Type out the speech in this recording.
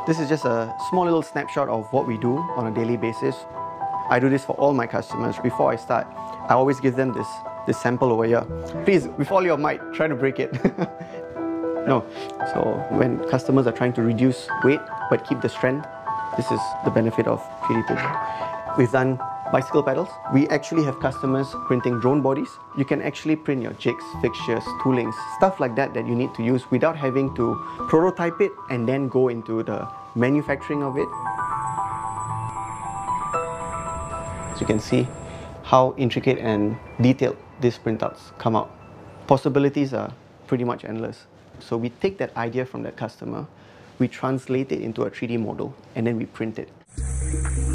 This is just a small little snapshot of what we do on a daily basis. I do this for all my customers. Before I start, I always give them this sample over here. Please, with all your might, try to break it. No. So when customers are trying to reduce weight but keep the strength, this is the benefit of 3D printing. We've done bicycle pedals. We actually have customers printing drone bodies. You can actually print your jigs, fixtures, toolings, stuff like that that you need to use without having to prototype it and then go into the manufacturing of it. So you can see how intricate and detailed these printouts come out. Possibilities are pretty much endless. So we take that idea from that customer, we translate it into a 3D model, and then we print it.